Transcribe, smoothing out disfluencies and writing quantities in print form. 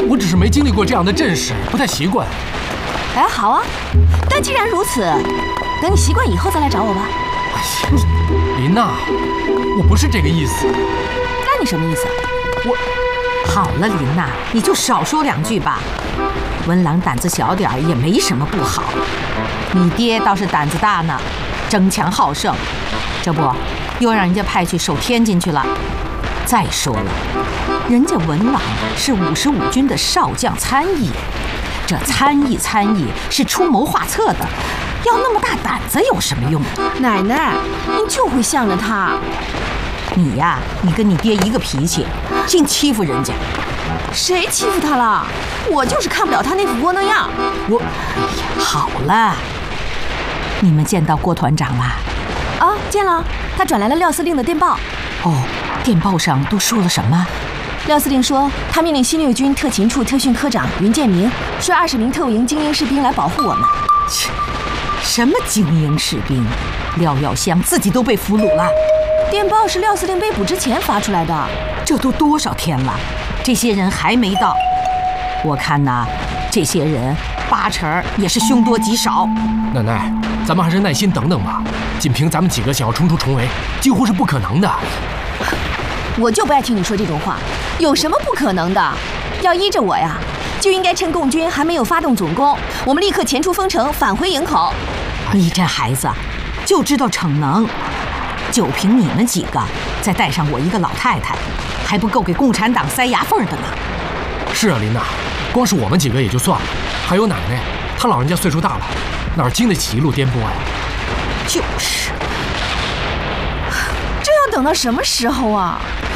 我只是没经历过这样的阵势，不太习惯。 哎，好啊，但既然如此，等你习惯以后再来找我吧。 哎呀，琳娜，我不是这个意思。 那你什么意思？ 好了，琳娜，你就少说2句吧。文郎胆子小点儿也没什么不好，你爹倒是胆子大呢，争强好胜，这不又让人家派去守天津去了。再说了，人家文郎是55军的少将参议，这参议是出谋划策的，要那么大胆子有什么用？ 奶奶，您就会向着他。 你呀，你跟你爹一个脾气，净欺负人家。 谁欺负他了？我就是看不了他那副窝囊样。 哎呀，好了，你们见到郭团长了？ 啊，见了，他转来了廖司令的电报。 哦，电报上都说了什么？ 廖司令说，他命令新六军特勤处特训科长云建明率20名特务营精英士兵来保护我们。 切，什么精英士兵？廖耀湘自己都被俘虏了。 电报是廖司令被捕之前发出来的。 这都多少天了，这些人还没到。我看呐，这些人8成也是凶多吉少。 奶奶，咱们还是耐心等等吧。仅凭咱们几个想要冲出重围，几乎是不可能的。 我就不爱听你说这种话，有什么不可能的？要依着我呀，就应该趁共军还没有发动总攻，我们立刻前出丰城，返回营口。 你这孩子就知道逞能，就凭你们几个，再带上我一个老太太，还不够给共产党塞牙缝的呢。 是啊，琳娜，光是我们几个也就算了，还有奶奶，她老人家岁数大了，哪经得起一路颠簸呀？ 就是， 这要等到什么时候啊？